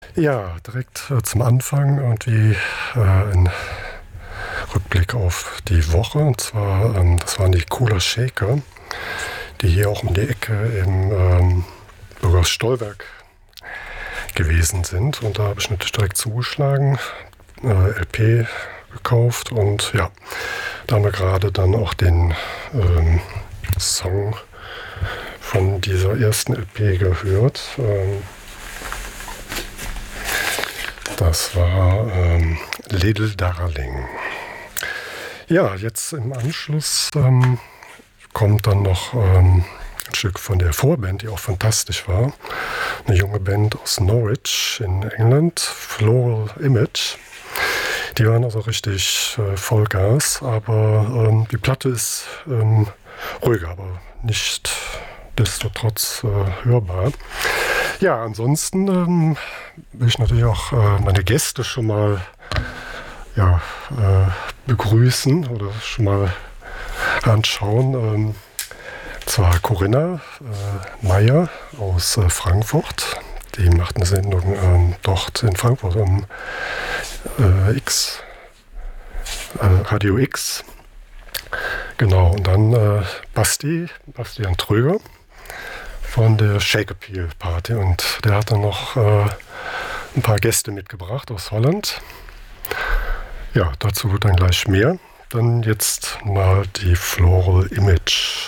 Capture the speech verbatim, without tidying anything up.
Ja, direkt äh, zum Anfang irgendwie äh, ein Rückblick auf die Woche. Und zwar, ähm, das waren die Cooler Shaker, die hier auch um die Ecke im ähm, Bürgerstolwerk gewesen sind. Und da habe ich natürlich direkt zugeschlagen, äh, L P gekauft und ja, da haben wir gerade dann auch den ähm, Song von dieser ersten L P gehört. Ähm, das war ähm, Little Darling. Ja, jetzt im Anschluss ähm, kommt dann noch ähm, ein Stück von der Vorband, die auch fantastisch war. Eine junge Band aus Norwich in England, Floral Image. Die waren also richtig äh, Vollgas, aber ähm, die Platte ist ähm, ruhiger, aber nicht desto trotz äh, hörbar. Ja, ansonsten ähm, will ich natürlich auch äh, meine Gäste schon mal ja, äh, begrüßen oder schon mal anschauen. Ähm, zwar Corinna äh, Meyer aus äh, Frankfurt. Die macht eine Sendung ähm, dort in Frankfurt am äh, X, äh, Radio X. Genau, und dann äh, Basti, Bastian Tröger von der Shake Appeal Party. Und der hat dann noch äh, ein paar Gäste mitgebracht aus Holland. Ja, dazu dann gleich mehr. Dann jetzt mal die Floral Image.